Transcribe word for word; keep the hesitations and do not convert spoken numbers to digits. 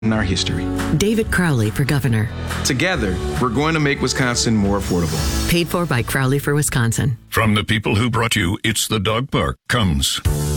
in our history. David Crowley for governor. Together, we're going to make Wisconsin more affordable. Paid for by Crowley for Wisconsin. From the people who brought you It's the Dog Park comes